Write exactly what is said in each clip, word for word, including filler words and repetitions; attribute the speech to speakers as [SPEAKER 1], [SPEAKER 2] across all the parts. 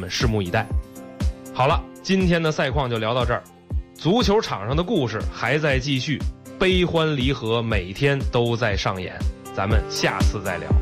[SPEAKER 1] 们拭目以待。好了，今天的赛况就聊到这儿，足球场上的故事还在继续，悲欢离合每天都在上演，咱们下次再聊。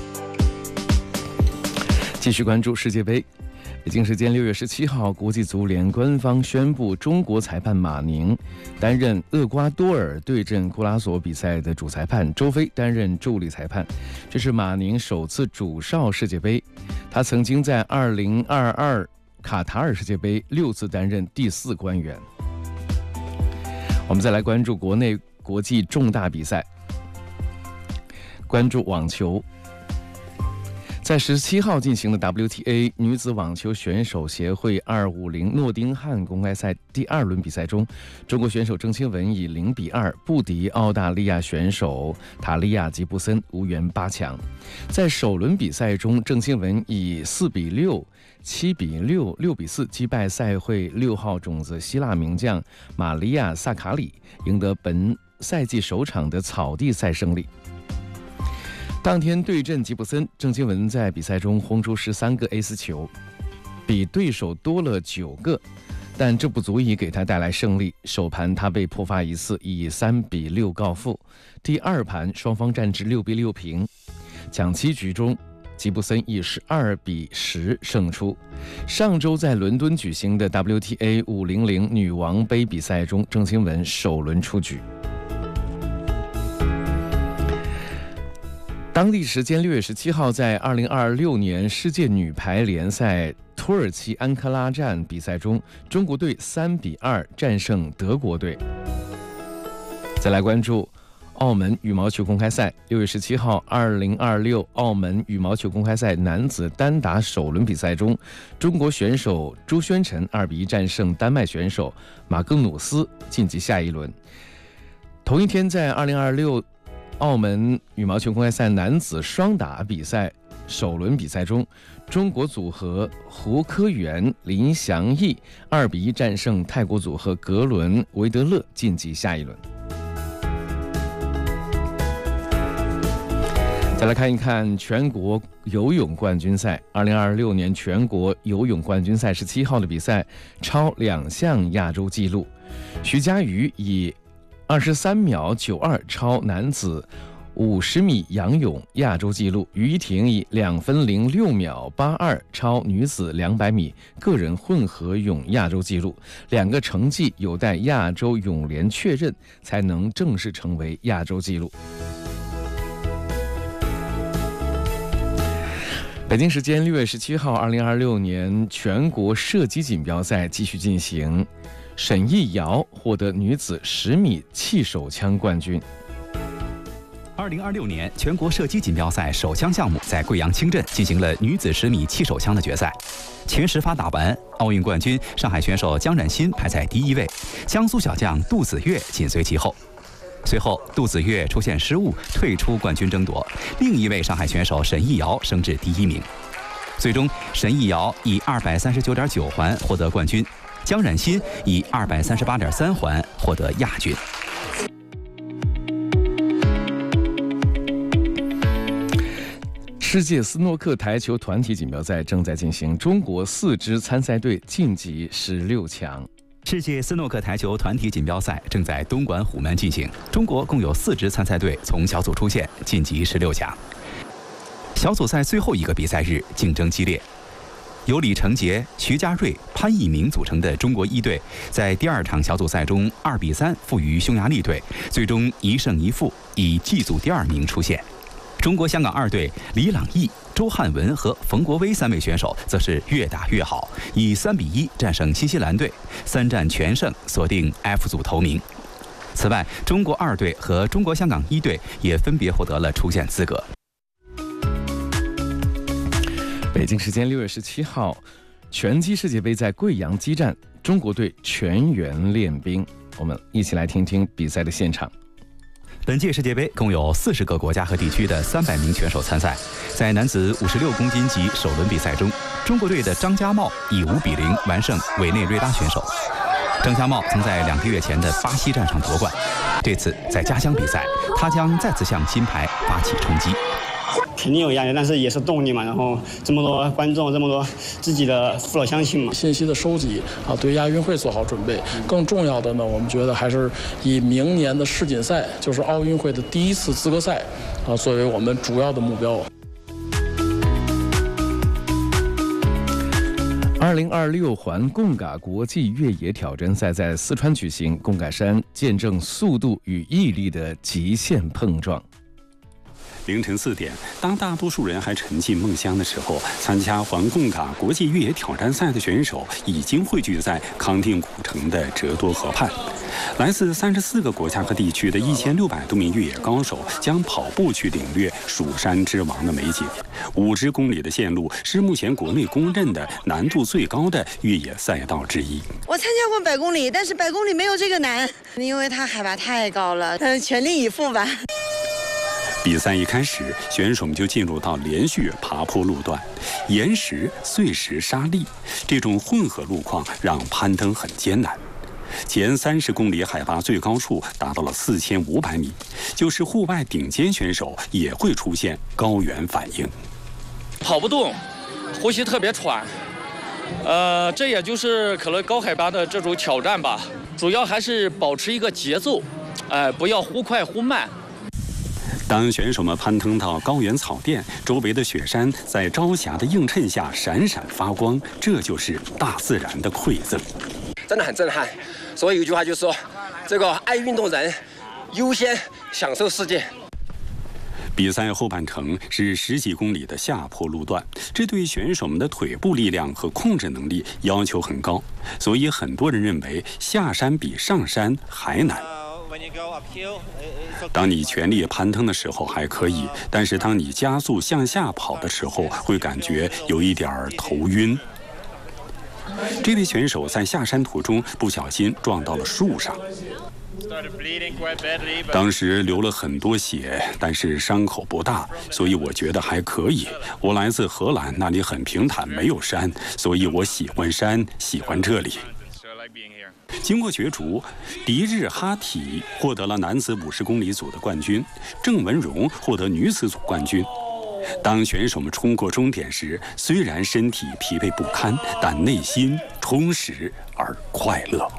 [SPEAKER 2] 继续关注世界杯。北京时间六月十七号，国际足联官方宣布，中国裁判马宁担任厄瓜多尔对阵库拉索比赛的主裁判，周飞担任助理裁判。这是马宁首次主哨世界杯，他曾经在二零二二卡塔尔世界杯六次担任第四官员。我们再来关注国内国际重大比赛，关注网球。在十七号进行的 W T A 女子网球选手协会二五零诺丁汉公开赛第二轮比赛中，中国选手郑钦文以零比二不敌澳大利亚选手塔利亚吉布森，无缘八强。在首轮比赛中，郑钦文以四比六、七比六、六比四击败赛会六号种子希腊名将玛利亚萨卡里，赢得本赛季首场的草地赛胜利。当天对阵吉布森，郑钦文在比赛中轰出十三个 A 四球，比对手多了九个，但这不足以给他带来胜利。首盘他被破发一次，以三比六告负。第二盘双方战至六比六平。抢七局中，吉布森以十二比十胜出。上周在伦敦举行的 W T A 五零零女王杯比赛中，郑钦文首轮出局。当地时间六月十七号，在二零二六年世界女排联赛土耳其安卡拉站比赛中，中国队三比二战胜德国队。再来关注澳门羽毛球公开赛，六月十七号，二零二六澳门羽毛球公开赛男子单打首轮比赛中，中国选手朱轩晨二比一战胜丹麦选手马格努斯，晋级下一轮。同一天，在二零二六澳门羽毛球公开赛男子双打比赛首轮比赛中，中国组合胡科元、林祥义二比一战胜泰国组合格伦维德勒，晋级下一轮。再来看一看全国游泳冠军赛，二零二六年全国游泳冠军赛十七号的比赛超两项亚洲纪录，徐嘉余以二十三秒九二超男子五十米仰泳亚洲纪录，于一婷以两分零六秒八二超女子两百米个人混合泳亚洲纪录。两个成绩有待亚洲泳联确认，才能正式成为亚洲纪录。北京时间六月十七号，二零二六年全国射击锦标赛继续进行。沈艺瑶获得女子十米气手枪冠军。
[SPEAKER 3] 二零二六年全国射击锦标赛手枪项目在贵阳清镇进行了女子十米气手枪的决赛，前十发打完，奥运冠军上海选手江冉鑫排在第一位，江苏小将杜子越紧随其后。随后，杜子越出现失误，退出冠军争夺，另一位上海选手沈艺瑶升至第一名。最终，沈艺瑶以二百三十九点九环获得冠军。江冉鑫以二百三十八点三环获得亚军。
[SPEAKER 2] 世界斯诺克台球团体锦标赛正在进行，中国四支参赛队晋级十六强。
[SPEAKER 3] 世界斯诺克台球团体锦标赛正在东莞虎门进行，中国共有四支参赛队从小组出线，晋级十六强。小组赛最后一个比赛日，竞争激烈。由李成杰、徐家瑞、潘一鸣组成的中国一队，在第二场小组赛中二比三负于匈牙利队，最终一胜一负，以G组第二名出线。中国香港二队李朗逸、周汉文和冯国威三位选手则是越打越好，以三比一战胜新西兰队，三战全胜，锁定 F 组头名。此外，中国二队和中国香港一队也分别获得了出线资格。
[SPEAKER 2] 北京时间六月十七号，拳击世界杯在贵阳激战，中国队全员练兵。我们一起来听听比赛的现场。
[SPEAKER 3] 本届世界杯共有四十个国家和地区的三百名拳手参赛。在男子五十六公斤级首轮比赛中，中国队的张家茂以五比零完胜委内瑞拉选手。张家茂曾在两个月前的巴西站上夺冠，这次在家乡比赛，他将再次向金牌发起冲击。
[SPEAKER 4] 肯定有压力，但是也是动力嘛。然后这么多观众，这么多自己的父老乡亲嘛，
[SPEAKER 5] 信息的收集啊，对亚运会做好准备。更重要的呢，我们觉得还是以明年的世锦赛，就是奥运会的第一次资格赛啊，作为我们主要的目标。
[SPEAKER 2] 二零二六环贡嘎国际越野挑战赛在四川举行，贡嘎山见证速度与毅力的极限碰撞。
[SPEAKER 3] 凌晨四点，当大多数人还沉浸梦乡的时候，参加环贡嘎国际越野挑战赛的选手已经汇聚在康定古城的折多河畔。来自三十四个国家和地区的一千六百多名越野高手将跑步去领略蜀山之王的美景。五十公里的线路是目前国内公认的难度最高的越野赛道之一。
[SPEAKER 6] 我参加过百公里，但是百公里没有这个难，因为它海拔太高了。嗯，全力以赴吧。
[SPEAKER 3] 比赛一开始，选手们就进入到连续爬坡路段，岩石、碎石、沙砾这种混合路况让攀登很艰难。前三十公里海拔最高处达到了四千五百米，就是户外顶尖选手也会出现高原反应，
[SPEAKER 7] 跑不动，呼吸特别喘，呃，这也就是可能高海拔的这种挑战吧。主要还是保持一个节奏，哎、呃，不要忽快忽慢。
[SPEAKER 3] 当选手们攀登到高原草甸，周围的雪山在朝霞的映衬下闪闪发光，这就是大自然的馈赠，
[SPEAKER 8] 真的很震撼。所以有一句话就是说，这个爱运动人优先享受世界。
[SPEAKER 3] 比赛后半程是十几公里的下坡路段，这对选手们的腿部力量和控制能力要求很高，所以很多人认为下山比上山还难。当你全力攀登的时候还可以，但是当你加速向下跑的时候，会感觉有一点头晕。这位选手在下山途中不小心撞到了树上，当时流了很多血，但是伤口不大，所以我觉得还可以。我来自荷兰，那里很平坦，没有山，所以我喜欢山，喜欢这里。经过角逐，迪日哈体获得了男子五十公里组的冠军，郑文荣获得女子组冠军。当选手们冲过终点时，虽然身体疲惫不堪，但内心充实而快乐。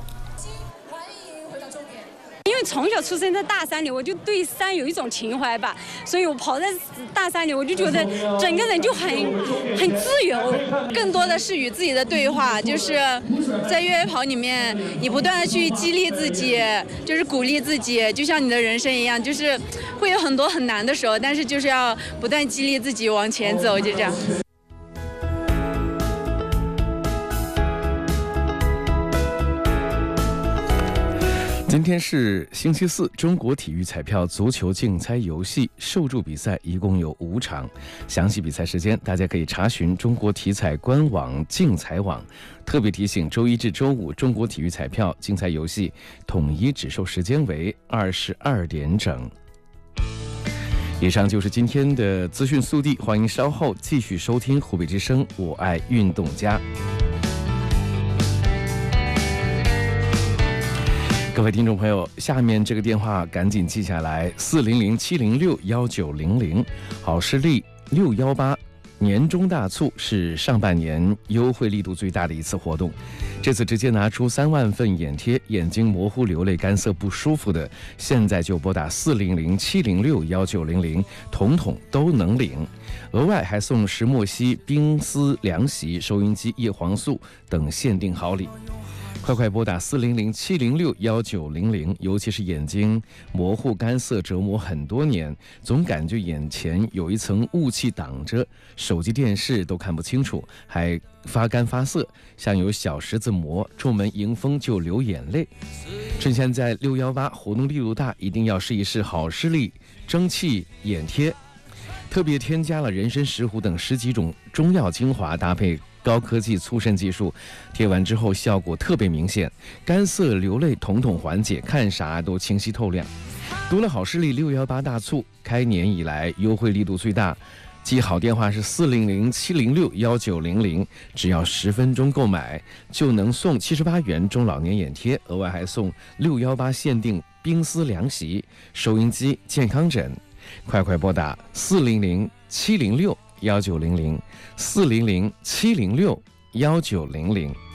[SPEAKER 9] 因为从小出生在大山里，我就对山有一种情怀吧，所以我跑在大山里，我就觉得整个人就很很自由。
[SPEAKER 10] 更多的是与自己的对话，就是在越野跑里面，你不断的去激励自己，就是鼓励自己，就像你的人生一样，就是会有很多很难的时候，但是就是要不断激励自己往前走，就这样。
[SPEAKER 2] 今天是星期四，中国体育彩票足球竞猜游戏受注比赛一共有五场，详细比赛时间大家可以查询中国体彩官网竞彩网。特别提醒，周一至周五中国体育彩票竞猜游戏统一指售时间为二十二点整。以上就是今天的资讯速递，欢迎稍后继续收听湖北之声我爱运动家。各位听众朋友，下面这个电话赶紧记下来：四零零七零六幺九零零，好视力六幺八年终大促是上半年优惠力度最大的一次活动。这次直接拿出三万份眼贴，眼睛模糊、流泪、干涩不舒服的，现在就拨打四零零七零六幺九零零，统统都能领。额外还送石墨烯冰丝凉席、收音机、叶黄素等限定好礼。快快拨打四零零七零六幺九零零，尤其是眼睛模糊干涩折磨很多年，总感觉眼前有一层雾气挡着，手机电视都看不清楚，还发干发涩，像有小石子磨，出门迎风就流眼泪。趁现在六幺八活动力度大，一定要试一试好视力蒸汽眼贴，特别添加了人参、石斛等十几种中药精华，搭配高科技粗渗技术，贴完之后效果特别明显，干涩流泪统统缓解，看啥都清晰透亮。读了好视力六幺八大促，开年以来优惠力度最大，记好电话是四零零七零六幺九零零，只要十分钟购买就能送七十八元中老年眼贴，额外还送六幺八限定冰丝凉席、收音机、健康枕。 快快拨打四零零七零六幺九零零四零零七零六幺九零零。